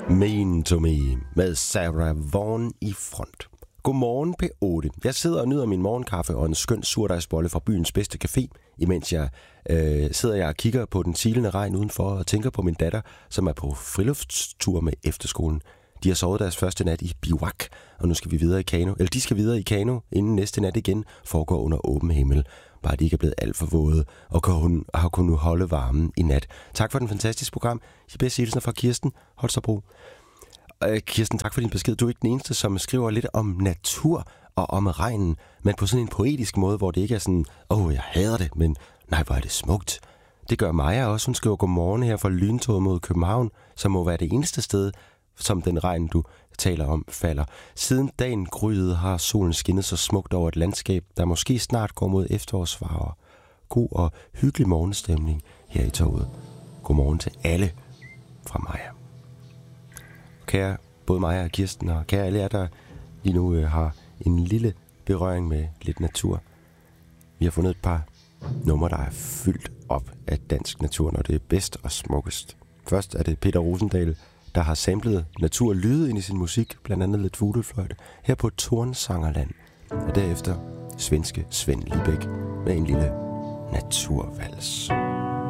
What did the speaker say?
Mean to Me med Sarah Vaughan i front. Godmorgen P8. Jeg sidder og nyder min morgenkaffe og en skøn surdejsbolle fra byens bedste café, imens jeg sidder jeg og kigger på den silende regn udenfor og tænker på min datter, som er på friluftstur med efterskolen. De har sovet deres første nat i bivak, og nu skal vi videre i kano. Eller de skal videre i kano, inden næste nat igen foregår under åben himmel. Bare de ikke er blevet alt for våde, og har kunnet holde varmen i nat. Tak for den fantastiske program. De bedste hilsner fra Kirsten Holstebro. Kirsten, tak for din besked. Du er ikke den eneste, som skriver lidt om natur og om regnen, men på sådan en poetisk måde, hvor det ikke er sådan, jeg hader det, men nej, hvor er det smukt. Det gør Maja også. Hun skriver godmorgen her fra lyntoget mod København, som må være det eneste sted, som den regn, du taler om, falder. Siden dagen gryede har solen skinnet så smukt over et landskab, der måske snart går mod efterårsfarver. God og hyggelig morgenstemning her i toget. Godmorgen til alle fra Maja. Kære både Maja og Kirsten, og kære alle jer, der lige nu har en lille berøring med lidt natur. Vi har fundet et par numre, der er fyldt op af dansk natur, når det er bedst og smukkest. Først er det Peter Rosendal, der har samlet naturlyde ind i sin musik, blandt andet lidt fuglefløjte, her på Tornsangerland. Og derefter svenske Svend Libæk med en lille naturvals.